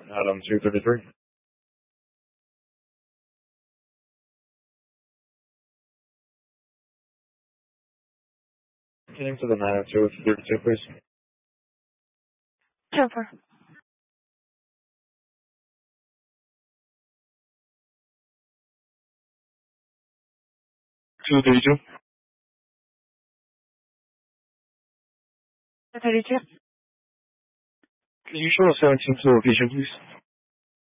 Adam 233. Getting to the 902 32, please. Jennifer. 232. 32. Can you show a 17 to location, please?